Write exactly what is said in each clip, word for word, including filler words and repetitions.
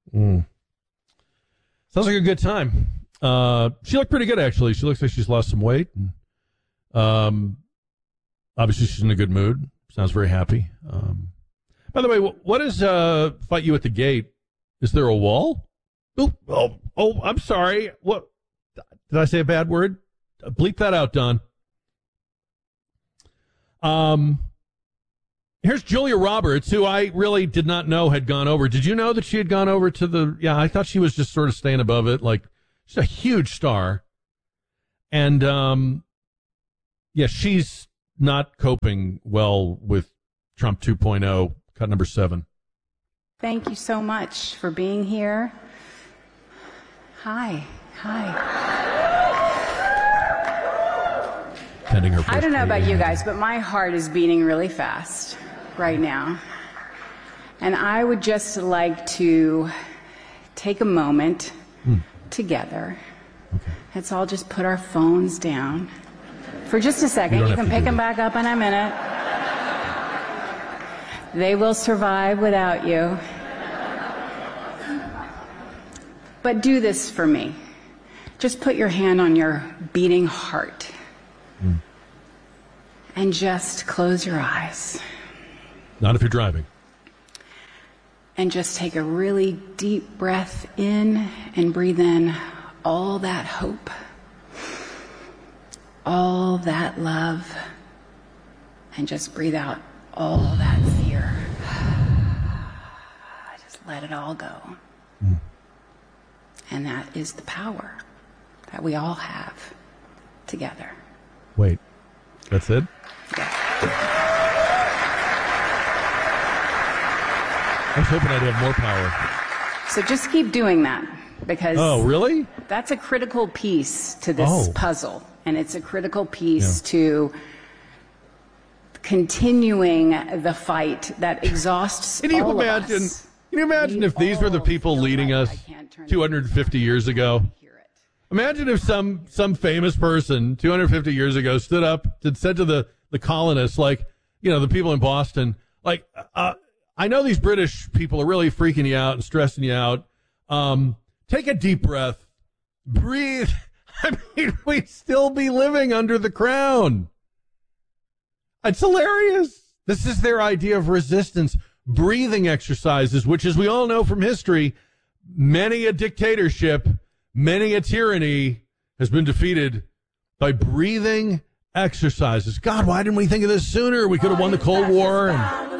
Mm. Sounds like a good time. Uh, she looked pretty good, actually. She looks like she's lost some weight. And, um, obviously, she's in a good mood. Sounds very happy. Um, by the way, what is uh, Fight You at the Gate? Is there a wall? Oh, oh, oh, I'm sorry. What? Did I say a bad word? Bleep that out, Don. Um, here's Julia Roberts, who I really did not know had gone over. Did you know that she had gone over to the... Yeah, I thought she was just sort of staying above it. Like, she's a huge star. And, um, yeah, she's not coping well with Trump two point oh, cut number seven. Thank you so much for being here. Hi. Hi. Pending her I don't know about you guys, but my heart is beating really fast right now. And I would just like to take a moment hmm. together. Okay. Let's all just put our phones down for just a second. You, you can pick them back up in a minute. They will survive without you. But do this for me. Just put your hand on your beating heart. Mm. And just close your eyes. Not if you're driving. And just take a really deep breath in and breathe in all that hope, all that love, and just breathe out all that fear. Just let it all go. Mm. And that is the power that we all have together. Wait, that's it? Yeah. I was hoping I'd have more power. So just keep doing that, because oh, really? That's a critical piece to this oh. puzzle, and it's a critical piece yeah. to continuing the fight that exhausts Can you all imagine? of us. Can you imagine we if these were the people leading us two hundred fifty years ago? Imagine if some some famous person two hundred fifty years ago stood up and said to the, the colonists, like, you know, the people in Boston, like, uh, I know these British people are really freaking you out and stressing you out. Um, take a deep breath. Breathe. I mean, we'd still be living under the crown. It's hilarious. This is their idea of resistance. Breathing exercises, which, as we all know from history, many a dictatorship, many a tyranny has been defeated by breathing exercises. God, why didn't we think of this sooner? We could have won the Cold War. And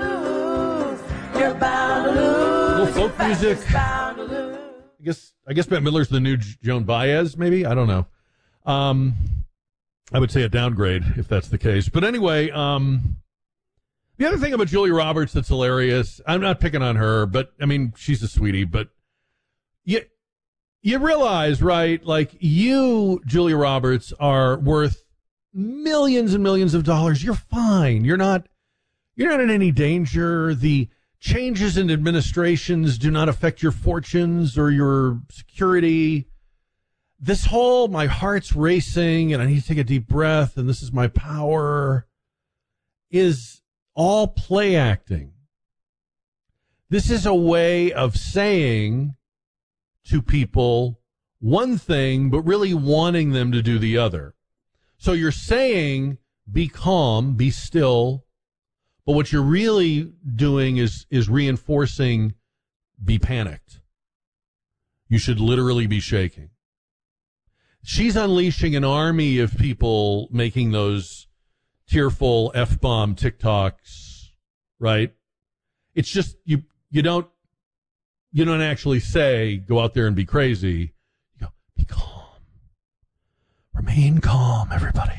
a little folk music. I guess I guess Bette Midler's the new Joan Baez, maybe? I don't know. Um, I would say a downgrade if that's the case. But anyway, um, the other thing about Julia Roberts that's hilarious, I'm not picking on her, but, I mean, she's a sweetie, but you, you realize, right, like, you, Julia Roberts, are worth millions and millions of dollars. You're fine. You're not, you're not in any danger. The changes in administrations do not affect your fortunes or your security. This whole, my heart's racing and I need to take a deep breath and this is my power, is all play acting. This is a way of saying to people one thing, but really wanting them to do the other. So you're saying, be calm, be still, but what you're really doing is, is reinforcing, be panicked. You should literally be shaking. She's unleashing an army of people making those tearful F-bomb TikToks, right? It's just, you you don't, you don't actually say, go out there and be crazy. You go, be calm. Remain calm, everybody.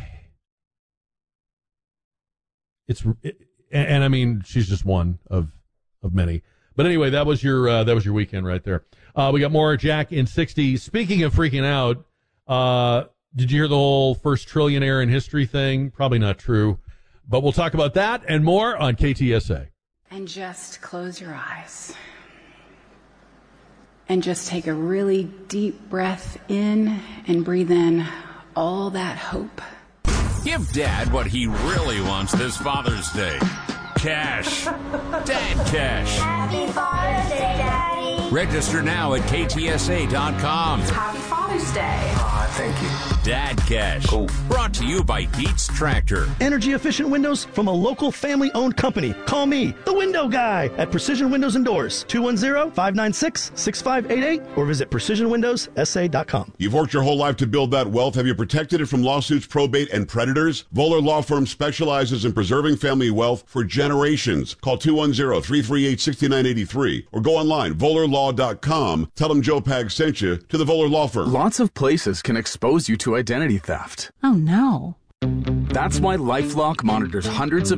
It's, it, and, and I mean, she's just one of, of many. But anyway, that was your, uh, that was your weekend right there. Uh, we got more Jack in sixty. Speaking of freaking out, uh, did you hear the whole first trillionaire in history thing? Probably not true. But we'll talk about that and more on K T S A. And just close your eyes. And just take a really deep breath in and breathe in all that hope. Give Dad what he really wants this Father's Day. Cash. Dad cash. Happy Father's Day, Daddy. Register now at K T S A dot com. Happy Father's Day. Ah, uh, thank you. Dad Cash. Cool. Brought to you by Dietz Tractor. Energy efficient windows from a local family owned company. Call me, the window guy, at Precision Windows and Doors, two one zero, five nine six, six five eight eight, or visit precision windows s a dot com. You've worked your whole life to build that wealth. Have you protected it from lawsuits, probate, and predators? Voller Law Firm specializes in preserving family wealth for generations. Call two one zero, three three eight, six nine eight three or go online, voller law dot com. Tell them Joe Pag sent you to the Voller Law Firm. Lots of places can expose you to identity theft. Oh, no. That's why LifeLock monitors hundreds of